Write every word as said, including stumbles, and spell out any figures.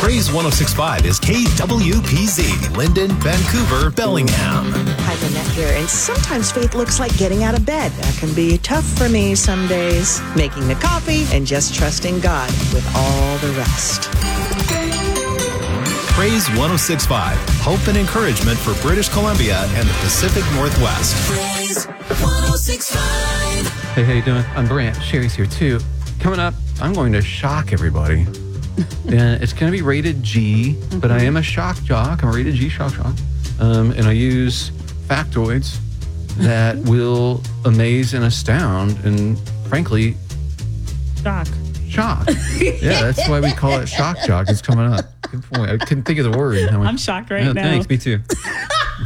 Praise one oh six point five is K W P Z, Linden, Vancouver, Bellingham. Hi, Lynette here. And sometimes faith looks like getting out of bed. That can be tough for me some days. Making the coffee and just trusting God with all the rest. Praise one oh six point five, hope and encouragement for British Columbia and the Pacific Northwest. Praise one oh six point five. Hey, how you doing? I'm Brant. Sherry's here too. Coming up, I'm going to shock everybody. And it's going to be rated G, mm-hmm. but I am a shock jock. I'm a rated G shock jock. Um, and I use factoids that will amaze and astound and, frankly, shock. Shock. Yeah, that's why we call it shock jock. It's coming up. Good point. I couldn't think of the word. I'm shocked right yeah, now. Thanks, me too.